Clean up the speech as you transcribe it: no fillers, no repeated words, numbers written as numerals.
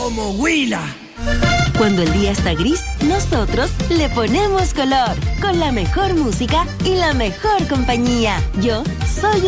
como Huila. Cuando el día está gris, nosotros le ponemos color, con la mejor música y la mejor compañía. Yo soy